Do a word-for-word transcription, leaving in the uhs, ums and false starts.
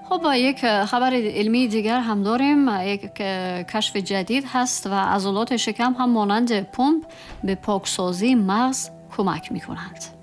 خب یک خبر علمی دیگر هم داریم. یک کشف جدید هست و عضلات شکم هم مانند پمپ به پاکسازی مغز کمک می کنند.